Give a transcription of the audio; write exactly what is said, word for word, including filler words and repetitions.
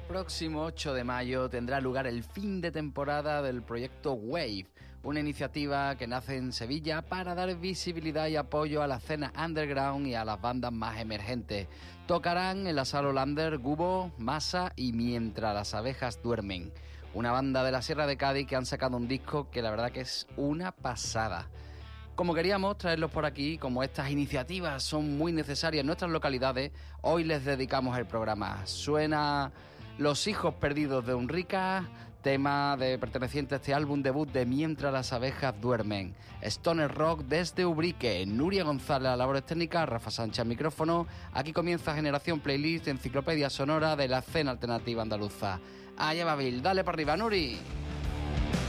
próximo ocho de mayo tendrá lugar el fin de temporada del proyecto Wave, una iniciativa que nace en Sevilla para dar visibilidad y apoyo a la escena underground y a las bandas más emergentes. Tocarán en la Sala Hollander Gubo, Masa y Mientras las abejas duermen, una banda de la Sierra de Cádiz que han sacado un disco que la verdad que es una pasada. Como queríamos traerlos por aquí, como estas iniciativas son muy necesarias en nuestras localidades, hoy les dedicamos el programa. Suena Los hijos perdidos de Unrica, tema de perteneciente a este álbum debut de Mientras las abejas duermen. Stoner Rock desde Ubrique, Nuria González a labores técnicas, Rafa Sánchez al micrófono. Aquí comienza Generación Playlist, enciclopedia sonora de la escena alternativa andaluza. Allá va Bill, dale para arriba, Nuri.